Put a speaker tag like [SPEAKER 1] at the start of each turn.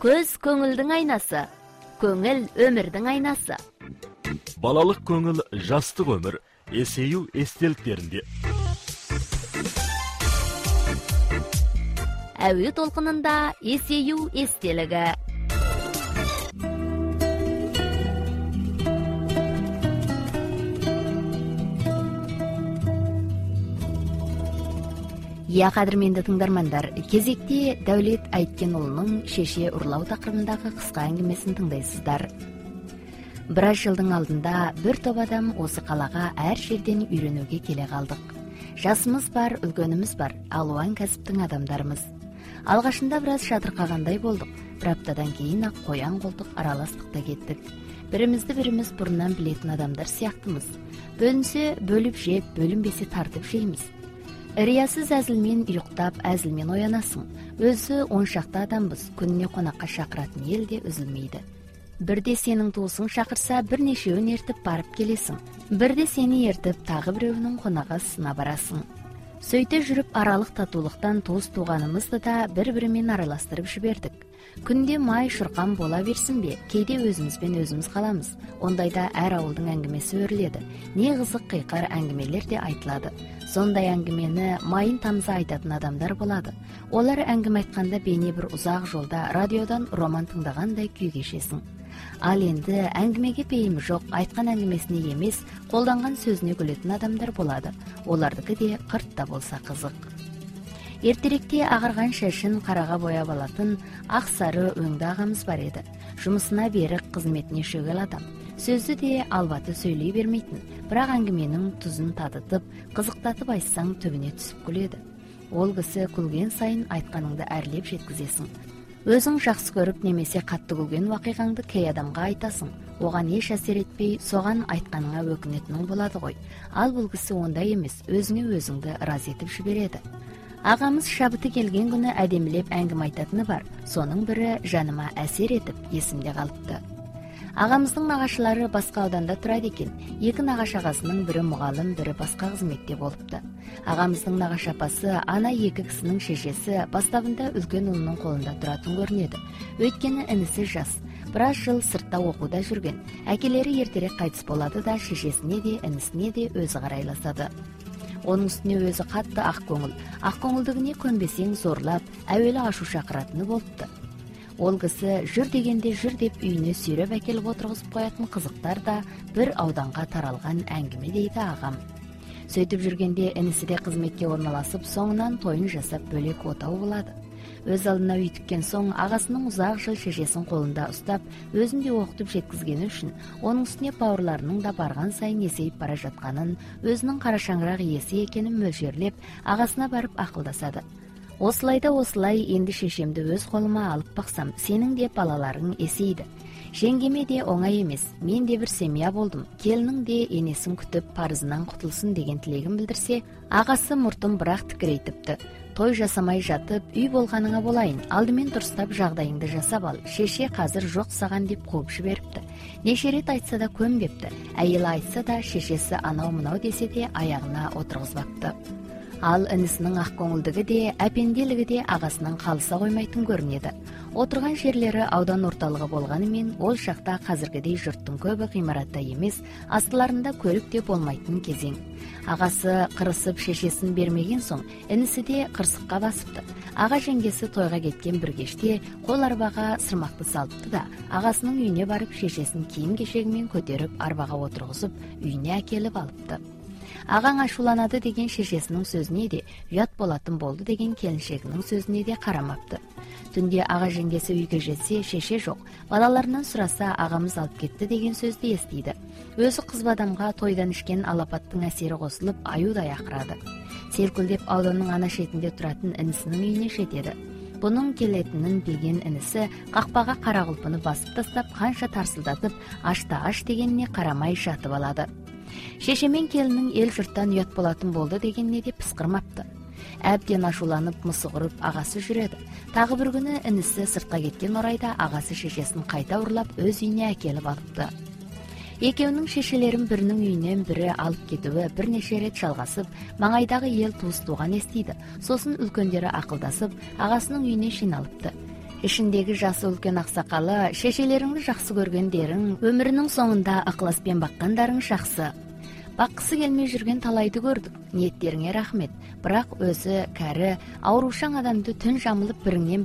[SPEAKER 1] Көз көңілдің айнасы, көңіл өмірдің айнасы.
[SPEAKER 2] Балалық көңіл жастық өмір, есею естеліктерінде.
[SPEAKER 1] Әуе толқынында есею естелігі. Я қадірменді тыңдармандар, кезекте Дәулет Айткенұлының шеше ұрлау тақырыбындағы қысқа әңгімесін тыңдайсыздар. Біраз жылдың алдында бір топ адам осы қалаға әр жерден үйренуге келе қалдық. Жасымыз бар, үлгеніміз бар, алуан кәсіптің адамдарымыз. Алғашында біраз шатырқағандай болдық. Бір аптадан кейін ақ қоян қолтық араластықта кеттік. Бірімізді біріміз бұрыннан білетін адамдар сияқтымыз. Бөлінсе бөліп жеп, бөлінбесе тартып жейміз. Риясыз әзілмен ұйықтап, әзілмен оянасың. Өзі 10 шақты адамбыз, күніне қонаққа шақыратын ел де үзілмейді. Бірде сенің туысың шақырса, бірнешеуін ертіп барып келесің. Бірде сені ертіп, тағы біреуінің қонағасына барасың. Сөйте жүріп аралық татулықтан туыс туғанымызды да бір-бірімен араластырып жібердік. Күнде май шұрқан бола берсін бе, кейде өзімізбен өзіміз қаламыз. Ондайда әр ауылдың әңгімесі өріледі. Не қызық қиқар әңгімелер де айтылады. Сондай әңгімені майын тамыза айтатын адамдар болады. Олар әңгіме айтқанда бейне бір ұзақ жолда радиодан роман тыңдағандай күй кешесің. Ал енді әңгімеге пейімі жоқ, айтқан әңгімесіне емес, қолданған сөзіне күлетін адамдар болады. Олардікі де қыртта болса қызық. Ертеректе ағарған шашын қараға бояп алатын ақ сары өңді ағамыз бар еді. Жұмысына берік, қызметіне шөгел адам. Сөзді де албаты сөйлей бермейтін, бірақ әңгіменің тұзын татытып, қызықтатып айтсаң төбіне түсіп күледі. Ол кісі күлген сайын айтқаныңды әрлеп жеткізесің. Өзің жақсы көріп немесе қатты күлген вақиғаңды кей адамға айтасың. Оған еш әсер етпей, соған айтқаныңа өкінетінің болады ғой. Ал бұл кісі ондай емес, өзіңе өзіңді разы етіп жібереді. Ағамыз шабыты келген күні әдемілеп әңгіме айтатыны бар. Соның бірі жаныма әсер етіп, есімде қалыпты. Ағамыздың нағашылары басқа ауданда тұрады екен. Екі нағашы ағасының бірі мұғалім, бірі басқа қызметте болыпты. Ағамыздың нағашы апасы, ана екі кісінің шешесі бастабында үлкен ұлының қолында тұратын көрінеді. Өйткені інісі жас, біраз жыл сыртта оқуда жүрген. Әкелері ертерек қайтыс болады да, шешесіне де, інісіне де өзі қарайласады. Оның үстіне өзі қатты ақкөңілдігіне көнбесең зорлап, әуелі ашу шақыратыны болыпты. Ол кісі жүр дегенде жүр деп үйіне сүйреп әкеліп отырғызып қоятын қызықтар да бір ауданға таралған әңгіме дейді ағам. Сөйтіп жүргенде інісі де қызметке орналасып, соңынан тойын жасап бөлек отау болады. Өз алдына үй тіккен соң, ағасының ұзақ жыл шешесін қолында ұстап, өзін де оқытып жеткізгені үшін, оның үстіне бауырларының да барған сайын есейіп бара жатқанын, өзінің қарашаңырақ иесі екенін мөлшерлеп, ағасына барып ақылдасады. Осылай, енді шешемді өз қолыма алып бақсам, сенің де балаларың есейді. Жеңгеме де оңай емес, мен де бір семья болдым, келінің де енесін күтіп парызынан құтылсын деген тілегін білдірсе, ағасы мұртын бірақ тікірейтіпті. Той жасамай жатып, үй болғаныңа болайын, алдымен дұрыстап жағдайыңды жасап ал, шеше қазір жоқ саған деп қуып жіберіпті. Неше рет айтса да көнбепті, әйелі айтса да шешесі анау-мынау десе де аяғына отырғызбапты. Ал інісінің ақкөңілдігі де, әпенделігі де ағасынан қалыса қоймайтын көрінеді. Отырған жерлері аудан орталығы болғанымен, ол шақта қазіргідей жұрттың көбі ғимаратта емес, астыларында көлік те болмайтын кезең. Ағасы қырысып шешесін бермеген соң, інісі де қырсыққа басыпты. Аға жеңгесі тойға кеткен бір кеште қол арбаға сырмақты салыпты да, ағасының үйіне барып шешесін киім кешегімен көтеріп арбаға отырғызып, үйіне әкеліп алыпты. Ағаң ашуланады деген шешесінің сөзіне де, ұят болатын болды деген келіншегінің сөзіне де қарамапты. Түнде аға жеңгесі үйге жетсе, шеше жоқ, балаларынан сұраса ағамыз алып кетті деген сөзді естиді. Өзі қызбадамға тойдан ішкен алапаттың әсері қосылып, аюдай ақырады. Селкілдеп ауданның ана шетінде тұратын інісінің үйіне жетеді. Бұның келетінін білген інісі қақпаға қара құлпыны басып тастап, қанша тарсылдатып, аш дегеніне қарамай жатып алады. Шешемен келінің ел жұрттан ұят болатын болды дегенне де пысқырмапты. Әбден ашуланып мысығырып ағасы жүреді. Тағы бір күні інісі сыртқа кеткен орайда ағасы шешесін қайта ұрлап өз үйіне әкеліп алыпты. Екеуінің шешелерін бірінің үйінен бірі алып кетуі бірнеше рет жалғасып, маңайдағы ел туыс туған естиді. Сосын үлкендері ақылдасып, ағасының үйіне жиналыпты. ишиндеги жасы үлкен аксакалы, шешелериңди жакшы көргөндөрүң, өмүрүнүн соңунда ыкласпен баккандарың жакшы. Баккысы келмей жүрген талайды көрдүк. Ниеттериңе рахмет. Бирок өзү кәрі, аурушаң адамды түн жамылып бириңен